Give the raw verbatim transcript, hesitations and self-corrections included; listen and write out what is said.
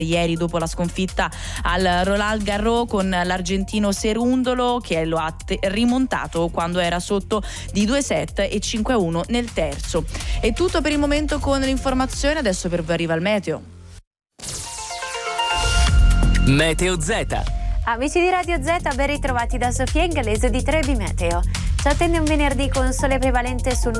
ieri dopo la sconfitta al Roland Garros con l'argentino Cerundolo, che lo ha te- rimontato quando era sotto di due set e cinque a uno nel terzo. È tutto per il momento con l'informazione, adesso per voi arriva il meteo. Meteo Z. Amici di Radio Z, ben ritrovati da Sofia Ingaleso di Trebi Meteo. Ci attende un venerdì con sole prevalente sul